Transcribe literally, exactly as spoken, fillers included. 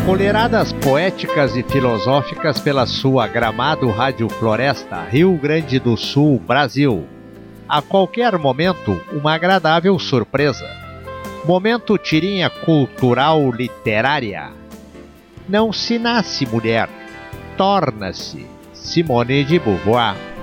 Colheradas poéticas e filosóficas pela sua Gramado Rádio Floresta, Rio Grande do Sul, Brasil. A qualquer momento, uma agradável surpresa. Momento tirinha cultural literária. Não se nasce mulher, torna-se Simone de Beauvoir.